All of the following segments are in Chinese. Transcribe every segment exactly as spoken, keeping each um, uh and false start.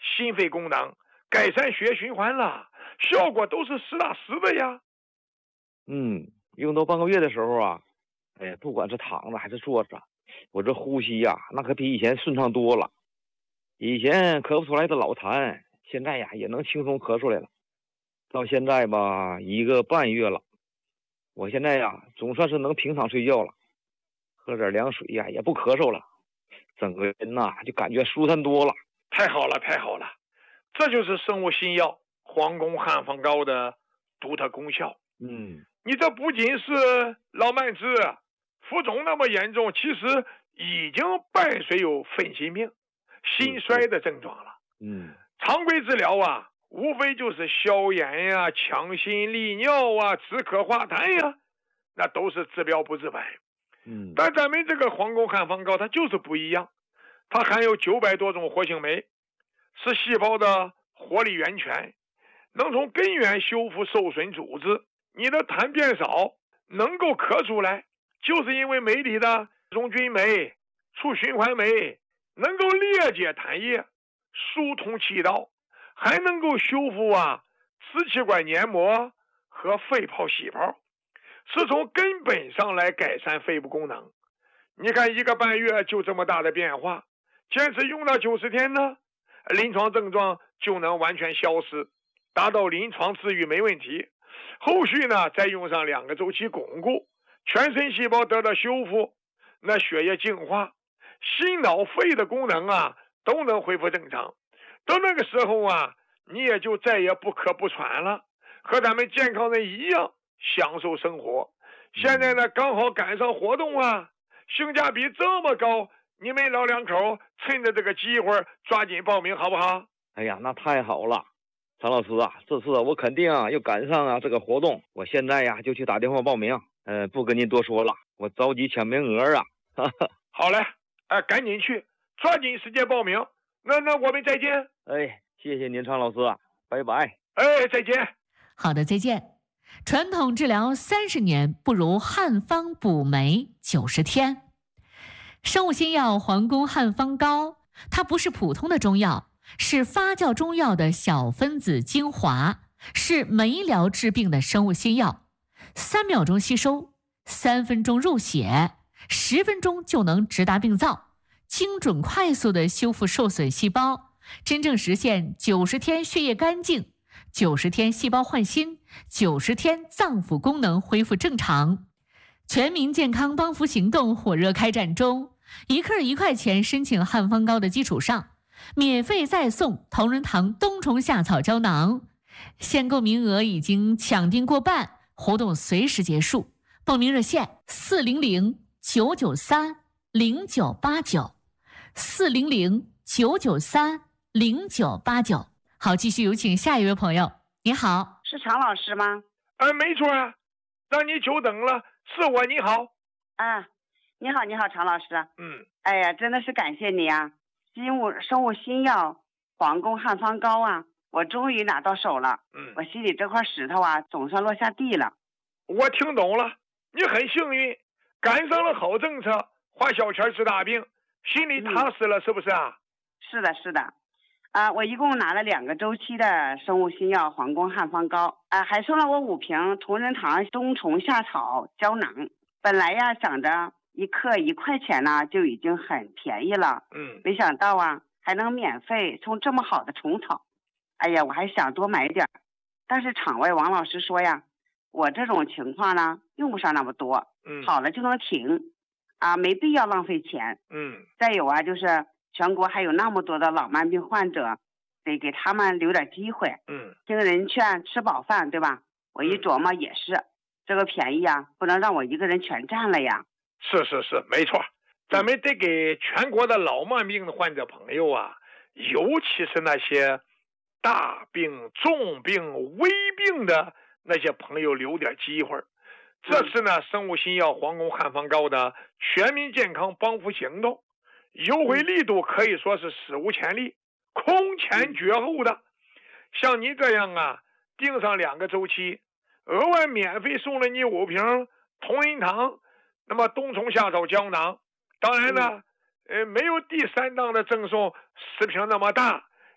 心肺功能，改善血液循环了，效果都是实打实的呀。 嗯，用到半个月的时候啊，哎呀，不管是躺着还是坐着，我这呼吸呀、那可比以前顺畅多了。以前咳不出来的老痰，现在呀也能轻松咳出来了。到现在吧，一个半月了，我现在呀总算是能平躺睡觉了，喝点凉水呀也不咳嗽了，整个人呐就感觉舒坦多了。 太好了，太好了，这就是生物新药皇宫汉方膏的独特功效。 嗯， 你这不仅是老慢支，浮肿那么严重，其实已经伴随有分心病、心衰的症状了。 嗯， 常规治疗啊，无非就是消炎呀、强心利尿啊、止咳化痰呀，那都是治标不治本。 嗯， 但咱们这个皇宫汉方膏它就是不一样，它含有九百多种活性酶，是细胞的活力源泉，能从根源修复受损组织。你的痰变少，能够咳出来，就是因为酶里的中菌酶、促循环酶能够裂解痰液，疏通气道，还能够修复啊支气管黏膜和肺泡细胞，是从根本上来改善肺部功能。你看一个半月就这么大的变化，坚持用到九十天呢，临床症状就能完全消失，达到临床治愈没问题。后续呢再用上两个周期巩固，全身细胞得到修复，那血液净化，心脑肺的功能啊都能恢复正常。到那个时候啊，你也就再也不咳不喘了，和咱们健康人一样享受生活。现在呢刚好赶上活动啊，性价比这么高，你们老两口趁着这个机会抓紧报名好不好？ 哎呀，那太好了。张老师啊，这次我肯定啊要赶上啊这个活动，我现在呀就去打电话报名。嗯、呃，不跟您多说了，我着急抢名额啊。 好嘞，哎、呃，赶紧去，抓紧时间报名。那那我们再见。 哎，谢谢您，常老师啊，拜拜。 哎，再见。 好的，再见。传统治疗三十年，不如汉方补酶九十天。生物新药皇宫汉方膏，它不是普通的中药，是发酵中药的小分子精华，是酶疗治病的生物新药。三秒钟吸收，三分钟入血，十分钟就能直达病灶，精准快速地修复受损细胞，真正实现九十天血液干净，九十天细胞换新，九十天脏腑功能恢复正常。全民健康帮扶行动火热开展中，一克一块钱申请汉方膏的基础上，免费再送同仁堂冬虫夏草胶囊，限购名额已经抢订过半，活动随时结束。报名热线四零零九九三零九八九，四零零九九三零九八九。好，继续有请下一位朋友。你好， 是常老师吗？ 呃，没错啊，让你久等了，是我。你好。 啊，你好，你好，常老师。 嗯， 哎呀，真的是感谢你啊！生物生物新药皇宫汉方膏啊，我终于拿到手了。 嗯， 我心里这块石头啊，总算落下地了。 我听懂了，你很幸运，赶上了好政策，花小钱治大病，心里踏实了，嗯、是不是啊？ 是的，是的。啊，我一共拿了两个周期的生物新药皇宫汉方膏，啊，还送了我五瓶同仁堂冬虫夏草胶囊。本来呀，想着一克一块钱呢，就已经很便宜了。 嗯， 没想到啊，还能免费送这么好的虫草。哎呀，我还想多买点，但是场外王老师说呀，我这种情况呢，用不上那么多， 嗯， 好了就能停，啊，没必要浪费钱。 嗯， 再有啊，就是全国还有那么多的老慢病患者，得给他们留点机会。 嗯， 听人劝，吃饱饭，对吧？我一琢磨也是，嗯、这个便宜啊，不能让我一个人全占了呀。 是是是，没错，咱们得给全国的老慢病的患者朋友啊，尤其是那些大病、重病、危病的那些朋友留点机会。这次呢，生物新药皇宫汉方膏的全民健康帮扶行动，优惠力度可以说是史无前例，空前绝后的。像你这样啊，订上两个周期，额外免费送了你五瓶同仁堂那么冬虫夏草胶囊。当然呢，呃，没有第三档的赠送十瓶那么大，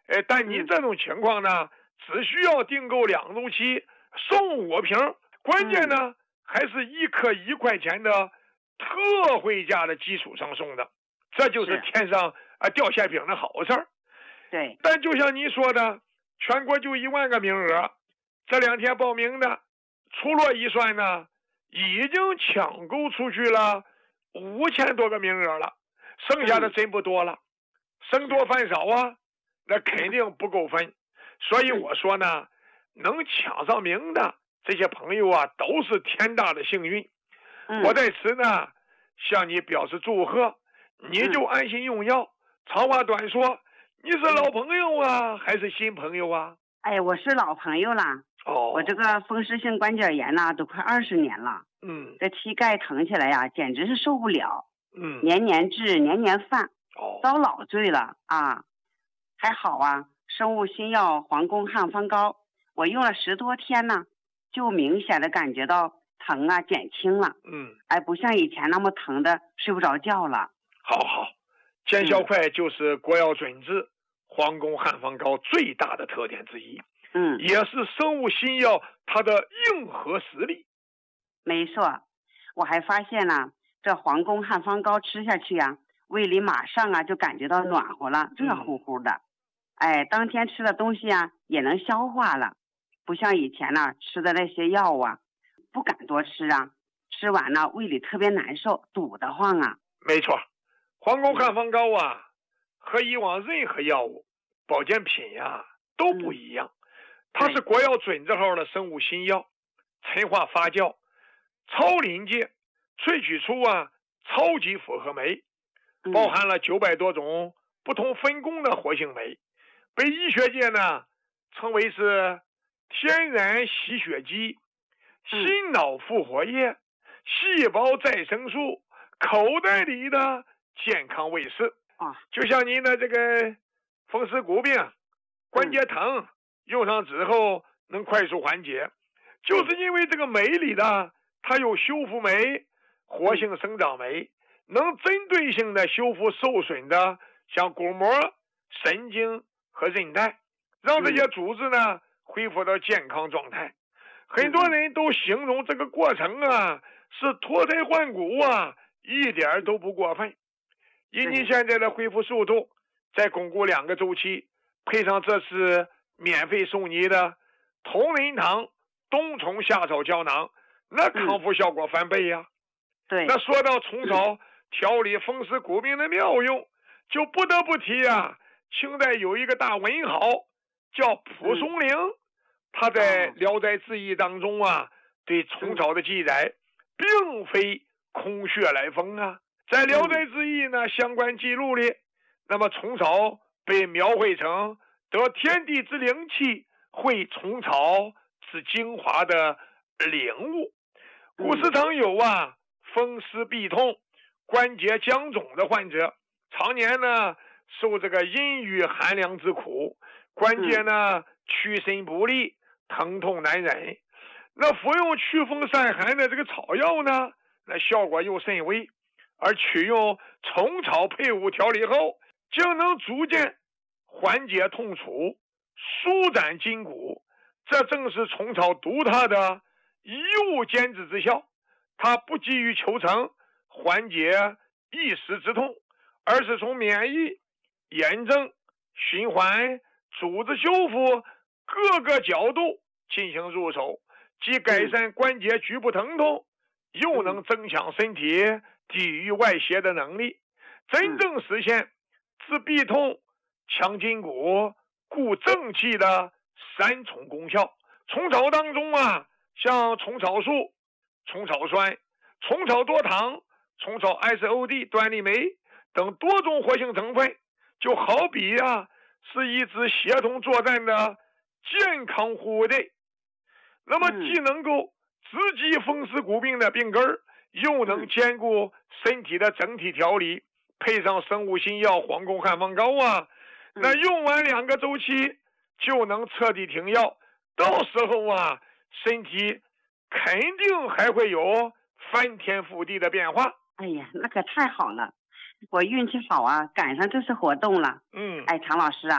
哎，但你这种情况呢，只需要订购两周期，送五瓶，关键呢、嗯、还是一颗一块钱的特惠价的基础上送的，这就是天上啊掉馅饼的好事儿。 对。 但就像你说的，全国就一万个名额，这两天报名的，粗略一算呢，已经抢购出去了五千多个名额了，剩下的真不多了，生多饭少啊，那肯定不够分。所以我说呢，能抢上名的这些朋友啊，都是天大的幸运。我在此呢向你表示祝贺，你就安心用药。长话短说，你是老朋友啊还是新朋友啊？ 哎，我是老朋友了。 哦， 我这个风湿性关节炎呢，都快二十年了。 嗯， 这膝盖疼起来呀，简直是受不了。 嗯， 年年治，年年犯， 哦， 遭老罪了啊！还好啊，生物新药皇宫汉方膏，我用了十多天呢，就明显的感觉到疼啊减轻了。 嗯， 哎，不像以前那么疼的睡不着觉了。 好好，见效快就是国药准治皇宫汉方膏最大的特点之一。 嗯， 也是生物新药它的硬核实力。 没错，我还发现呢，这皇宫汉方膏吃下去呀、啊，胃里马上啊就感觉到暖和了，热乎乎的。哎，当天吃的东西啊也能消化了，不像以前呢、啊、吃的那些药啊，不敢多吃啊，吃完了胃里特别难受，堵得慌啊。 没错，皇宫汉方膏啊，和以往任何药物、保健品呀、啊、都不一样。嗯，它是国药准字号的生物新药，陈化发酵，超临界萃取出啊超级复合酶，包含了九百多种不同分工的活性酶，被医学界呢称为是天然吸血肌、心脑复活液、细胞再生素，口袋里的健康卫士啊。 就像您的这个风湿骨病、关节疼。嗯，用上之后能快速缓解，就是因为这个酶里的它有修复酶、活性生长酶，能针对性的修复受损的像骨膜、神经和韧带，让这些组织呢恢复到健康状态。很多人都形容这个过程啊是脱胎换骨啊，一点都不过分。以你现在的恢复速度，再巩固两个周期，配上这次免费送你的同仁堂冬虫夏草胶囊，那康复效果翻倍呀、啊嗯！对， 那说到虫草调理风湿骨病的妙用，就不得不提啊，清代有一个大文豪叫蒲松龄，嗯、他在《聊斋志异》当中啊，对虫草的记载并非空穴来风啊。在《聊斋志异》呢相关记录里，那么虫草被描绘成得天地之灵气，会虫草之精华的领悟。古时常有啊风湿痹痛、关节僵肿的患者，常年呢受这个阴郁寒凉之苦，关节呢屈伸不利，疼痛难忍。那服用祛风散寒的这个草药呢，那效果又甚微，而取用虫草配伍调理后，竟能逐渐缓解痛楚，舒展筋骨。这正是虫草独特的一物兼治之效。它不急于求成缓解一时之痛，而是从免疫、炎症、循环、组织修复各个角度进行入手，既改善关节局部疼痛，又能增强身体抵御外邪的能力，真正实现治痹痛、强筋骨、固正气的三重功效。虫草当中啊，像虫草素、虫草酸、虫草多糖、虫草 S O D 端粒酶等多种活性成分，就好比啊是一支协同作战的健康护卫队。那么既能够直击风湿骨病的病根，又能兼顾身体的整体调理，配上生物新药皇宫汉方膏啊，那用完两个周期就能彻底停药，到时候啊身体肯定还会有翻天覆地的变化。 哎呀，那可太好了，我运气好啊，赶上这次活动了。 嗯， 哎，常老师啊，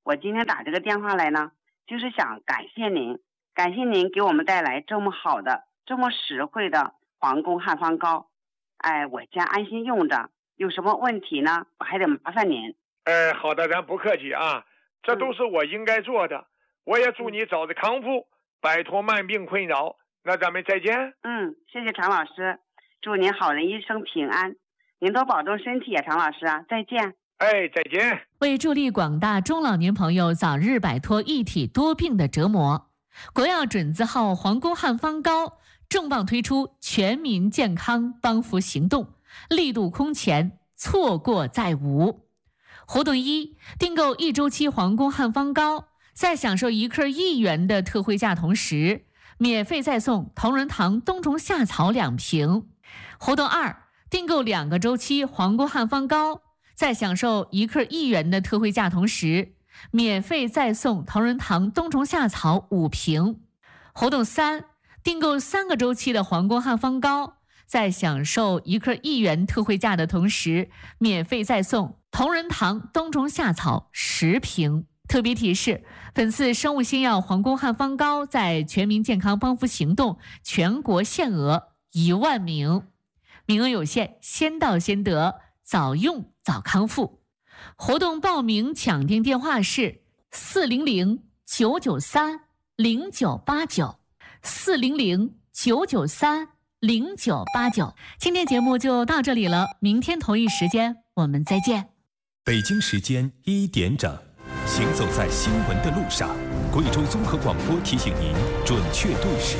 我今天打这个电话来呢，就是想感谢您，感谢您给我们带来这么好的、这么实惠的皇宫汉方膏。哎，我将安心用着，有什么问题呢，我还得麻烦您。 哎，好的，咱不客气啊，这都是我应该做的。我也祝你早日康复，摆脱慢病困扰。那咱们再见。 嗯，谢谢常老师，祝您好人一生平安，您多保重身体啊，常老师啊，再见。 哎，再见。 为助力广大中老年朋友早日摆脱一体多病的折磨，国药准字号皇宫汉方膏重磅推出全民健康帮扶行动，力度空前，错过再无。活动一，订购一周期皇宫汉方膏，在享受一克一元的特惠价同时，免费再送同仁堂冬虫夏草两瓶。活动二，订购两个周期皇宫汉方膏，在享受一克一元的特惠价同时，免费再送同仁堂冬虫夏草五瓶。活动三，订购三个周期的皇宫汉方膏，在享受一克一元特惠价的同时，免费再送同仁堂冬虫夏草十瓶。特别提示，本次生物新药皇宫汉方膏在全民健康帮扶行动全国限额一万名，名额有限，先到先得，早用早康复。活动报名抢订电话是四零零九九三零九八九，四零零九九三零九八九。今天节目就到这里了，明天同一时间我们再见。 北京时间一点整，行走在新闻的路上，贵州综合广播提醒您准确对时。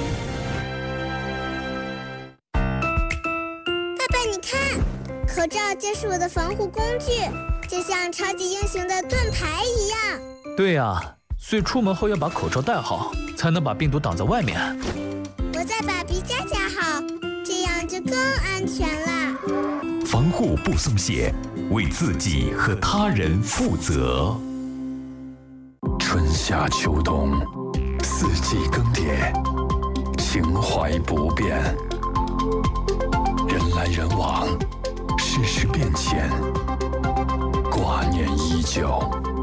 爸爸，你看，口罩就是我的防护工具，就像超级英雄的盾牌一样。 对呀、啊，所以出门后要把口罩戴好，才能把病毒挡在外面。 我再把鼻夹夹好，这样就更安全了。 防护不松懈，为自己和他人负责。春夏秋冬，四季更迭，情怀不变。人来人往，世事变迁，挂念依旧。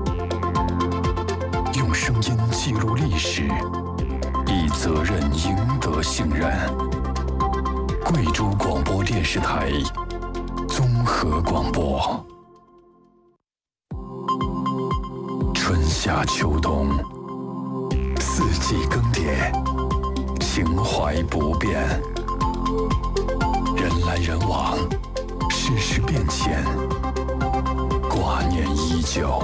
用声音记录历史，以责任赢得信任。贵州广播电视台综合广播。春夏秋冬，四季更迭，情怀不变。人来人往，世事变迁，挂念依旧。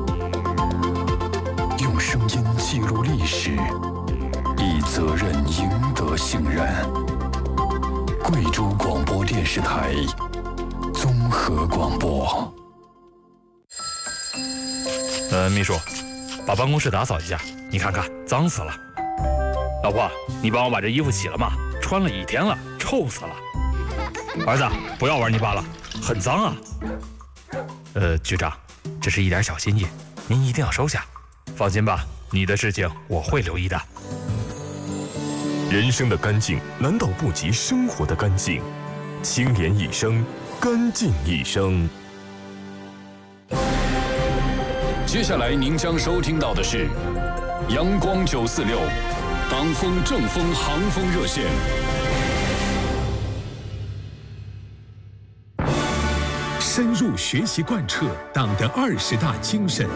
用声音记录历史，以责任赢得信任。贵州广播电视台综合广播。 呃，秘书，把办公室打扫一下，你看看脏死了。老婆，你帮我把这衣服洗了吗？穿了一天了，臭死了。儿子，不要玩泥巴了，很脏啊。呃，局长，这是一点小心意，您一定要收下。放心吧，你的事情我会留意的。 人生的干净难道不及生活的干净？清廉一生，干净一生。 接下来您将收听到的是阳光九四六党风正风航风热线。 深入学习贯彻党的二十大精神。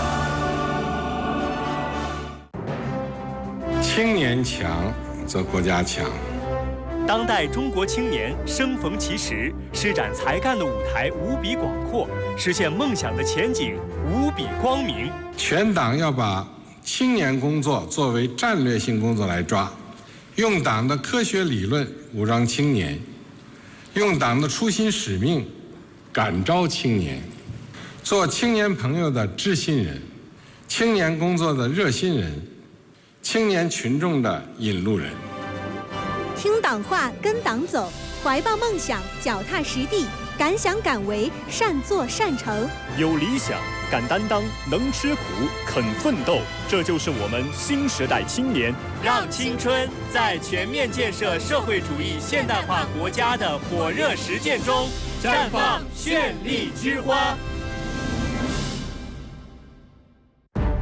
青年强则国家强。 当代中国青年生逢其时，施展才干的舞台无比广阔，实现梦想的前景无比光明。 全党要把青年工作作为战略性工作来抓，用党的科学理论武装青年，用党的初心使命感召青年，做青年朋友的知心人，青年工作的热心人，青年群众的引路人。 听党话，跟党走，怀抱梦想，脚踏实地，敢想敢为，善作善成。 有理想，敢担当，能吃苦，肯奋斗，这就是我们新时代青年。让青春在全面建设社会主义现代化国家的火热实践中绽放绚丽之花。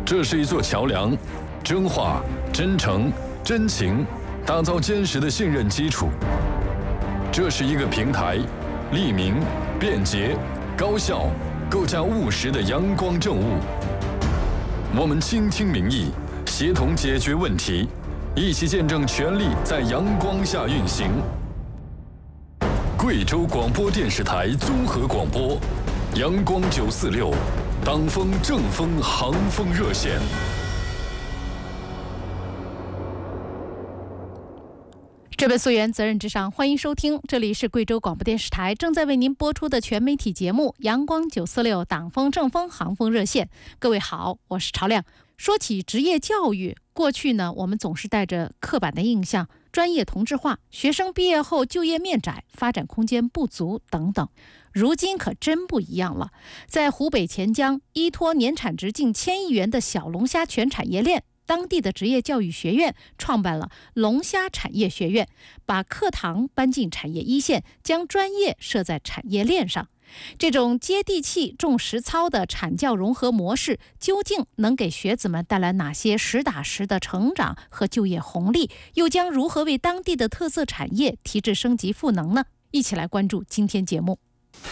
这是一座桥梁，真话、真诚、真情，打造坚实的信任基础。这是一个平台，利民、便捷、高效，构架务实的阳光政务。我们倾听民意，协同解决问题，一起见证权力在阳光下运行。贵州广播电视台综合广播，阳光九四六，党风正风航风热线。 这本溯源责任至上，欢迎收听，这里是贵州广播电视台正在为您播出的全媒体节目《阳光九四六党风正风航风热线》。各位好，我是朝亮。说起职业教育，过去呢，我们总是带着刻板的印象，专业同质化，学生毕业后就业面窄，发展空间不足等等。如今可真不一样了，在湖北潜江，依托年产值近千亿元的小龙虾全产业链，当地的职业教育学院创办了龙虾产业学院，把课堂搬进产业一线，将专业设在产业链上。这种接地气、重实操的产教融合模式，究竟能给学子们带来哪些实打实的成长和就业红利？又将如何为当地的特色产业提质升级赋能呢？一起来关注今天节目。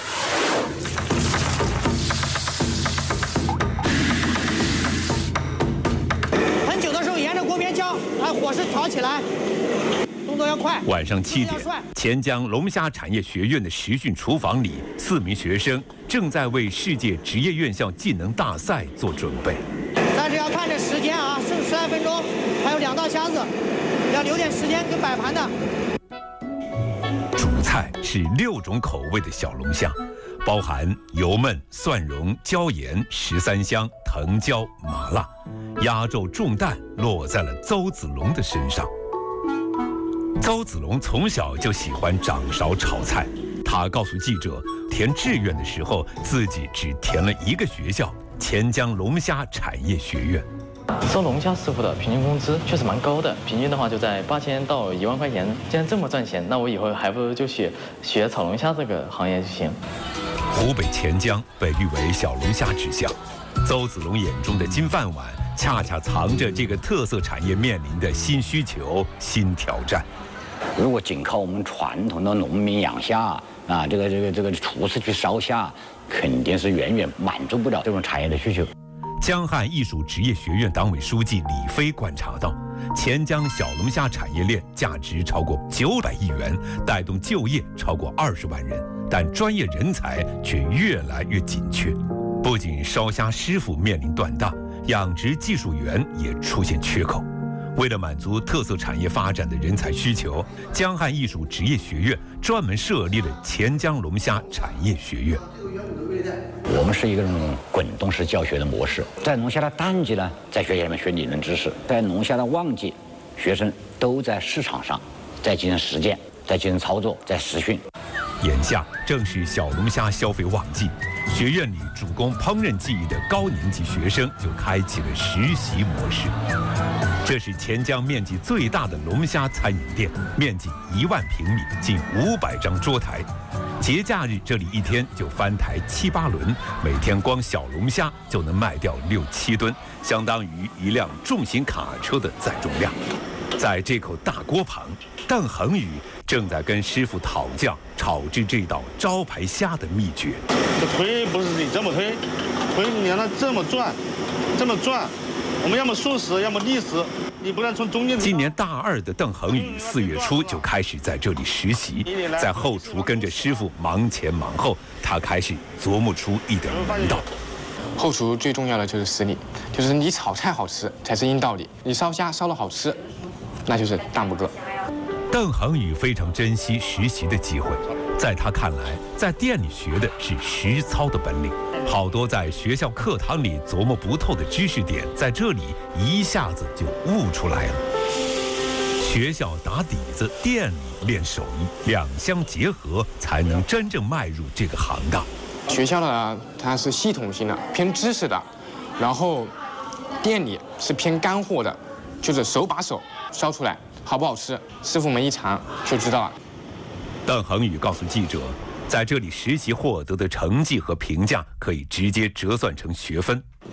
很久的时候，沿着锅边敲，把火势调起来。动作要快。 晚上七点，潜江龙虾产业学院的实训厨房里，四名学生正在为世界职业院校技能大赛做准备。 但是要看这时间啊，剩十来分钟，还有两道虾子，要留点时间跟摆盘的。 主菜是六种口味的小龙虾，包含油焖、蒜蓉、椒盐、十三香、藤椒、麻辣。压轴重担落在了邹子龙的身上。邹子龙从小就喜欢掌勺炒菜，他告诉记者，填志愿的时候自己只填了一个学校——潜江龙虾产业学院。 做龙虾师傅的平均工资确实蛮高的，平均的话就在八千到一万块钱。既然这么赚钱，那我以后还不如就学学炒龙虾这个行业就行。 湖北潜江被誉为小龙虾之乡，邹子龙眼中的金饭碗，恰恰藏着这个特色产业面临的新需求、新挑战。 如果仅靠我们传统的农民养虾啊，这个这个这个厨师去烧虾，肯定是远远满足不了这种产业的需求。 江汉艺术职业学院党委书记李飞观察到，潜江小龙虾产业链价值超过九百亿元，带动就业超过二十万人，但专业人才却越来越紧缺。不仅烧虾师傅面临断档，养殖技术员也出现缺口。为了满足特色产业发展的人才需求，江汉艺术职业学院专门设立了潜江龙虾产业学院。 我们是一个这种滚动式教学的模式，在龙虾的淡季呢，在学校里面学理论知识；在龙虾的旺季，学生都在市场上在进行实践，在进行操作，在实训。 眼下正是小龙虾消费旺季，学院里主攻烹饪技艺的高年级学生就开启了实习模式。这是潜江面积最大的龙虾餐饮店，面积一万平米，近五百张桌台。节假日这里一天就翻台七八轮，每天光小龙虾就能卖掉六七吨，相当于一辆重型卡车的载重量。在这口大锅旁，邓恒宇正在跟师傅讨教炒制这道招牌虾的秘诀。 这推不是你这么推，推你让它这么转，这么转。我们要么竖时，要么逆时，你不能从中间。 今年大二的邓恒宇四月初就开始在这里实习，在后厨跟着师傅忙前忙后，他开始琢磨出一点门道。 后厨最重要的就是实力，就是你炒菜好吃才是硬道理，你烧虾烧得好吃，那就是大拇哥。 邓恒宇非常珍惜实习的机会，在他看来，在店里学的是实操的本领。好多在学校课堂里琢磨不透的知识点，在这里一下子就悟出来了。学校打底子，店里练手艺，两相结合，才能真正迈入这个行当。 学校的它是系统性的，偏知识的，然后店里是偏干货的，就是手把手烧出来，好不好吃，师傅们一尝就知道了。 邓恒宇告诉记者，在这里实习获得的成绩和评价可以直接折算成学分。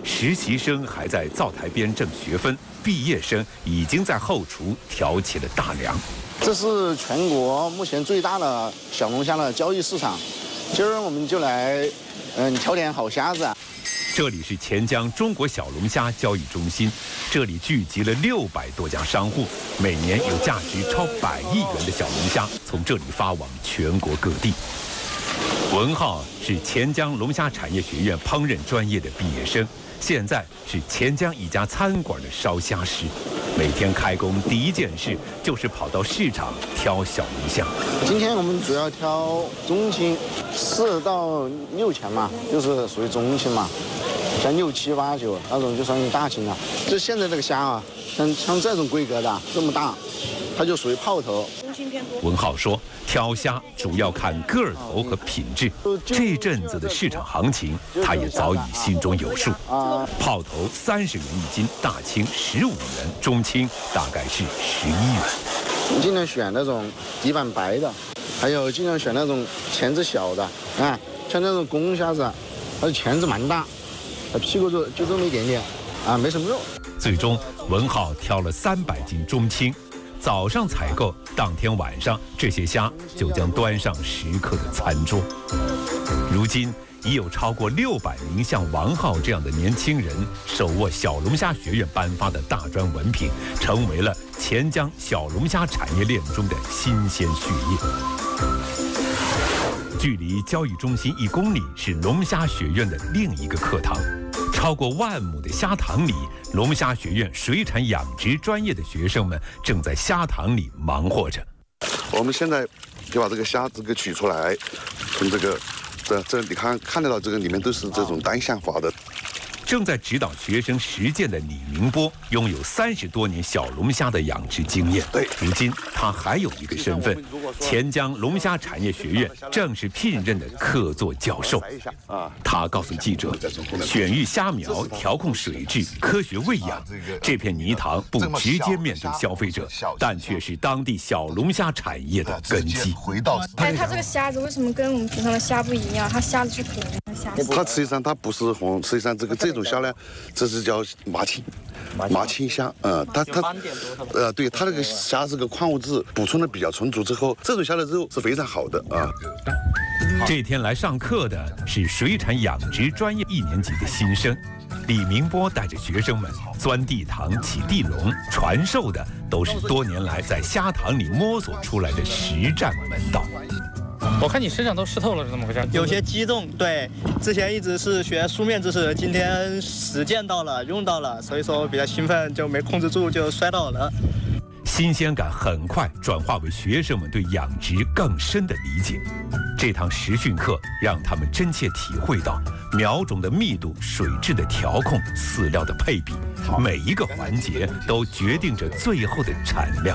实习生还在灶台边正学分，毕业生已经在后厨挑起了大梁。 这是全国目前最大的小龙虾的交易市场，今儿我们就来，嗯，挑点好虾子。 这里是钱江中国小龙虾交易中心，这里聚集了六百多家商户，每年有价值超百亿元的小龙虾从这里发往全国各地。文浩是钱江龙虾产业学院烹饪专业的毕业生，现在是钱江一家餐馆的烧虾师，每天开工第一件事就是跑到市场挑小龙虾。 今天我们主要挑中青，四到六钱嘛，就是属于中青嘛。像六七八九那种就算是大青了。就现在这个虾啊，像像这种规格的这么大，它就属于泡头。 文浩说，挑虾主要看个头和品质。这阵子的市场行情，他也早已心中有数。泡头三十元一斤，大青十五元，中青大概是十一元。 尽量选那种底板白的，还有尽量选那种钳子小的啊，像那种公虾子，它的钳子蛮大。屁股就就这么一点点，啊，没什么肉。 最终，文浩挑了三百斤中青，早上采购，当天晚上这些虾就将端上食客的餐桌。如今，已有超过六百名像王浩这样的年轻人手握小龙虾学院颁发的大专文凭，成为了钱江小龙虾产业链中的新鲜血液。距离交易中心一公里是龙虾学院的另一个课堂，超过万亩的虾塘里，龙虾学院水产养殖专业的学生们正在虾塘里忙活着。 我们现在就把这个虾这个取出来，从这个这这你看看得到这个里面都是这种单向法的。 正在指导学生实践的李明波，拥有三十多年小龙虾的养殖经验。对，如今他还有一个身份，钱江龙虾产业学院正式聘任的客座教授。他告诉记者，选育虾苗、调控水质、科学喂养，这片泥塘不直接面对消费者，但却是当地小龙虾产业的根基。 哎，它这个虾子为什么跟我们平常的虾不一样？它虾子是可怜的虾。 它实际上它不是红，实际上这个这种虾呢，这是叫麻青，麻青虾，嗯，它它，呃，对，它那个虾是个矿物质补充的比较充足之后，这种虾的肉是非常好的啊。 这天来上课的是水产养殖专业一年级的新生，李明波带着学生们钻地塘、起地笼，传授的都是多年来在虾塘里摸索出来的实战门道。 我看你身上都湿透了，是怎么回事？ 有些激动，对，之前一直是学书面知识，今天实践到了，用到了，所以说比较兴奋，就没控制住，就摔倒了。 新鲜感很快转化为学生们对养殖更深的理解。这堂实训课让他们真切体会到苗种的密度、水质的调控、饲料的配比，每一个环节都决定着最后的产量。